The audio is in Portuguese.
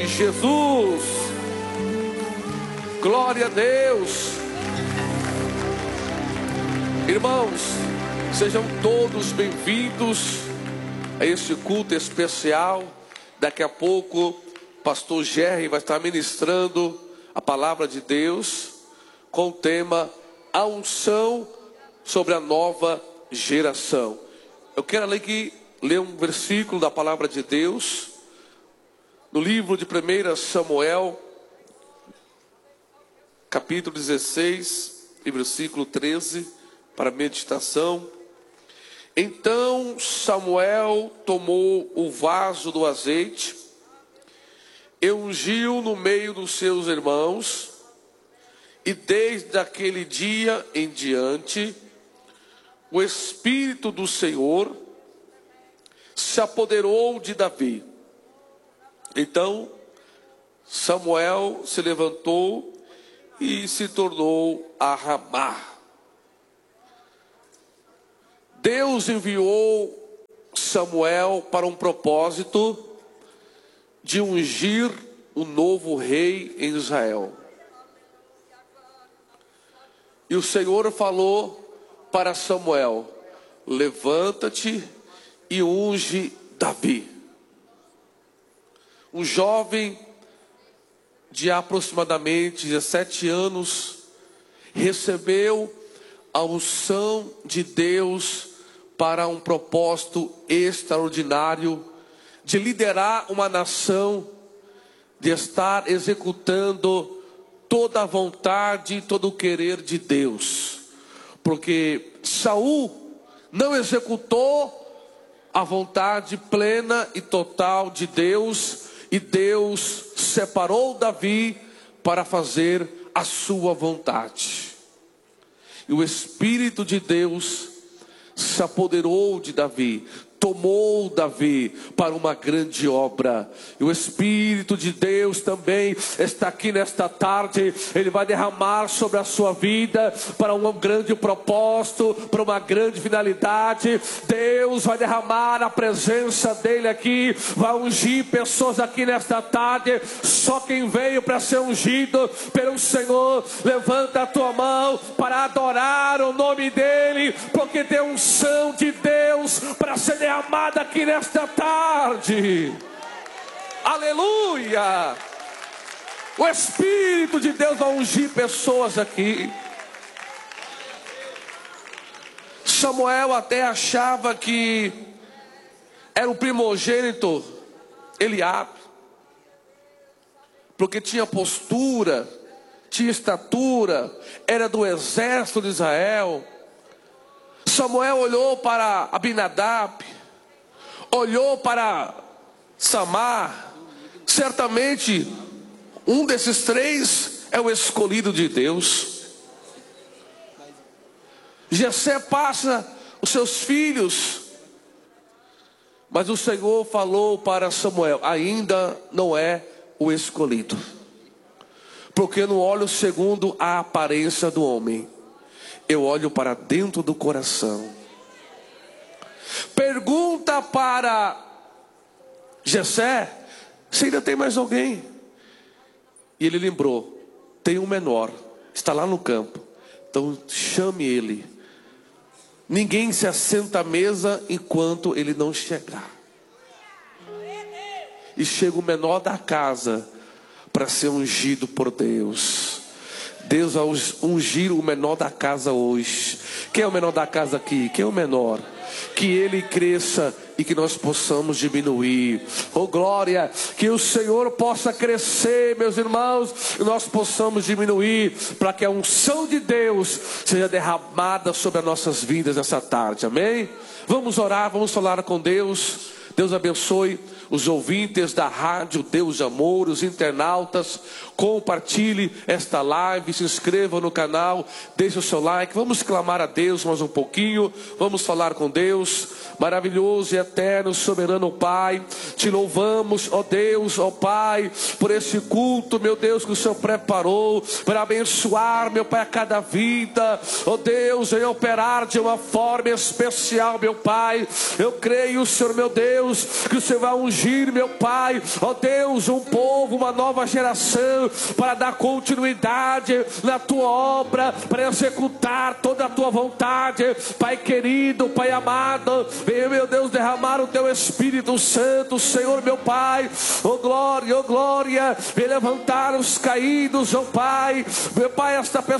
Jesus, glória a Deus. Irmãos, sejam todos bem-vindos a esse culto especial. Daqui a pouco, pastor Jerry vai estar ministrando a palavra de Deus com o tema A Unção sobre a Nova Geração. Eu quero ler um versículo da palavra de Deus no livro de 1 Samuel, capítulo 16, e versículo 13, para meditação. Então Samuel tomou o vaso do azeite e ungiu no meio dos seus irmãos, e desde aquele dia em diante, o Espírito do Senhor se apoderou de Davi. Então Samuel se levantou e se tornou a Ramá. Deus enviou Samuel para um propósito de ungir um novo rei em Israel. E o Senhor falou para Samuel: levanta-te e unge Davi. Um jovem de aproximadamente 17 anos recebeu a unção de Deus para um propósito extraordinário de liderar uma nação, de estar executando toda a vontade e todo o querer de Deus. Porque Saul não executou a vontade plena e total de Deus, e Deus separou Davi para fazer a sua vontade. E o Espírito de Deus se apoderou de Davi, tomou Davi para uma grande obra. E o Espírito de Deus também está aqui nesta tarde. Ele vai derramar sobre a sua vida para um grande propósito, para uma grande finalidade. Deus vai derramar a presença dele aqui, vai ungir pessoas aqui nesta tarde. Só quem veio para ser ungido pelo Senhor, levanta a tua mão para adorar o nome dele, porque tem unção de Deus para ser derramada aqui nesta tarde. Aleluia! O Espírito de Deus vai ungir pessoas aqui. Samuel até achava que era o primogênito Eliabe, porque tinha postura, tinha estatura, era do exército de Israel. Samuel olhou para Abinadab, olhou para Samar. Certamente um desses três é o escolhido de Deus. Jessé passa os seus filhos, mas o Senhor falou para Samuel: ainda não é o escolhido, porque eu não olho segundo a aparência do homem, eu olho para dentro do coração. Pergunta para Jessé se ainda tem mais alguém. E ele lembrou: tem um menor, está lá no campo, então chame ele. Ninguém se assenta à mesa enquanto ele não chegar. E chega o menor da casa para ser ungido por Deus. Deus vai ungir o menor da casa hoje. Quem é o menor da casa aqui? Quem é o menor? Que ele cresça e que nós possamos diminuir. Oh glória, que o Senhor possa crescer, meus irmãos, e nós possamos diminuir, para que a unção de Deus seja derramada sobre as nossas vidas essa tarde, amém? Vamos orar, vamos falar com Deus. Deus abençoe os ouvintes da rádio Deus de Amor, os internautas. Compartilhe esta live, se inscreva no canal, deixe o seu like. Vamos clamar a Deus mais um pouquinho, vamos falar com Deus. Maravilhoso e eterno, soberano Pai, te louvamos, ó Deus, ó Pai, por esse culto, meu Deus, que o Senhor preparou para abençoar, meu Pai, a cada vida, ó Deus, em operar de uma forma especial, meu Pai. Eu creio, Senhor, meu Deus, que o Senhor vai ungir ungir, meu Pai, ó Deus, um povo, uma nova geração, para dar continuidade na tua obra, para executar toda a tua vontade. Pai querido, Pai amado, venha, meu Deus, derramar o teu Espírito Santo, Senhor, meu Pai, oh glória, vem levantar os caídos, oh Pai, meu Pai, esta pessoa